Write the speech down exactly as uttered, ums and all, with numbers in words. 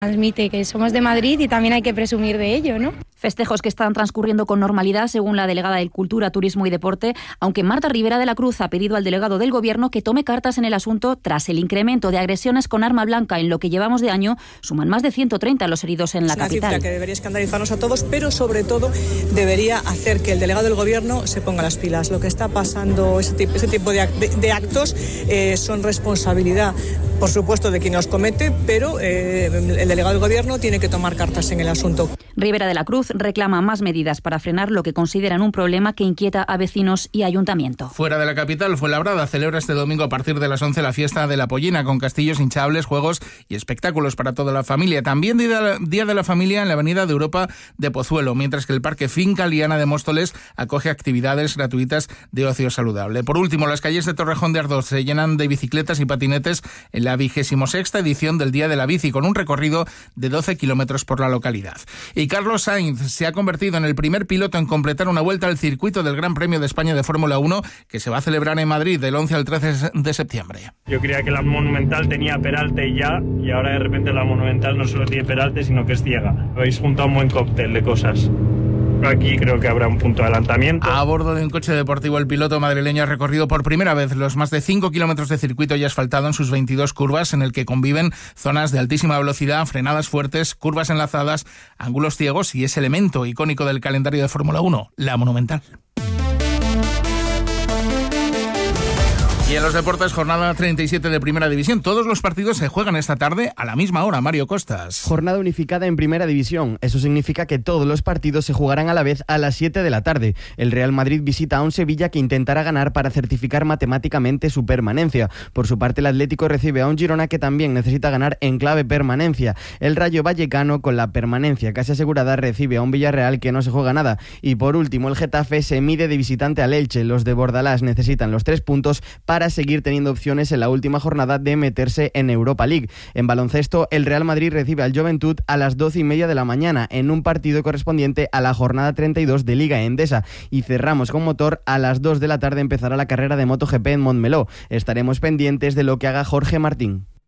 Transmite que somos de Madrid y también hay que presumir de ello, ¿no? Festejos que están transcurriendo con normalidad, según la delegada de Cultura, Turismo y Deporte, aunque Marta Rivera de la Cruz ha pedido al delegado del Gobierno que tome cartas en el asunto tras el incremento de agresiones con arma blanca en lo que llevamos de año. Suman más de ciento treinta los heridos en la capital. Es una cifra que debería escandalizarnos a todos, pero sobre todo debería hacer que el delegado del Gobierno se ponga las pilas. Lo que está pasando, ese tipo, ese tipo de, de, de actos eh, son responsabilidad, por supuesto, de quien los comete, pero eh, el delegado del Gobierno tiene que tomar cartas en el asunto. Rivera de la Cruz reclama más medidas para frenar lo que consideran un problema que inquieta a vecinos y ayuntamiento. Fuera de la capital, Fuenlabrada celebra este domingo a partir de las once la fiesta de la Pollina, con castillos hinchables, juegos y espectáculos para toda la familia. También Día de la Familia en la Avenida de Europa de Pozuelo, mientras que el Parque Finca Liana de Móstoles acoge actividades gratuitas de ocio saludable. Por último, las calles de Torrejón de Ardoz se llenan de bicicletas y patinetes en la vigésima sexta edición del Día de la Bici, con un recorrido de doce kilómetros por la localidad. Y Carlos Sainz se ha convertido en el primer piloto en completar una vuelta al circuito del Gran Premio de España de Fórmula uno, que se va a celebrar en Madrid del once al trece de septiembre. Yo creía que la Monumental tenía peralte y ya, y ahora de repente la Monumental no solo tiene peralte, sino que es ciega. Habéis juntado un buen cóctel de cosas. Aquí creo que habrá un punto de adelantamiento. A bordo de un coche deportivo, el piloto madrileño ha recorrido por primera vez los más de cinco kilómetros de circuito ya asfaltado en sus veintidós curvas, en el que conviven zonas de altísima velocidad, frenadas fuertes, curvas enlazadas, ángulos ciegos y ese elemento icónico del calendario de Fórmula uno, la Monumental. Y en los deportes, jornada treinta y siete de Primera División. Todos los partidos se juegan esta tarde a la misma hora. Mario Costas. Jornada unificada en Primera División. Eso significa que todos los partidos se jugarán a la vez a las siete de la tarde. El Real Madrid visita a un Sevilla que intentará ganar para certificar matemáticamente su permanencia. Por su parte, el Atlético recibe a un Girona que también necesita ganar en clave permanencia. El Rayo Vallecano, con la permanencia casi asegurada, recibe a un Villarreal que no se juega nada. Y por último, el Getafe se mide de visitante al Elche. Los de Bordalás necesitan los tres puntos para para seguir teniendo opciones en la última jornada de meterse en Europa League. En baloncesto, el Real Madrid recibe al Joventut a las doce y media de la mañana en un partido correspondiente a la jornada treinta y dos de Liga Endesa. Y cerramos con motor, a las dos de la tarde empezará la carrera de MotoGP en Montmeló. Estaremos pendientes de lo que haga Jorge Martín.